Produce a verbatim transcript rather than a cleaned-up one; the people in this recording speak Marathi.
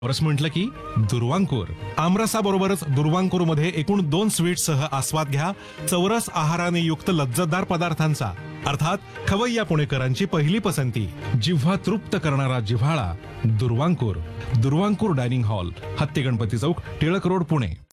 रस म्हटलं की दुर्वांकूर. आमरसाबरोबरच दुर्वांकूर मध्ये एकूण दोन स्वीट्ससह आस्वाद घ्या चौरस आहाराने युक्त लज्जतदार पदार्थांचा. अर्थात खवय्या पुणेकरांची पहिली पसंती, जिव्हा तृप्त करणारा जिव्हाळा दुर्वांकूर. दुर्वांकूर डायनिंग हॉल, हत्ती गणपती चौक, टिळक रोड, पुणे.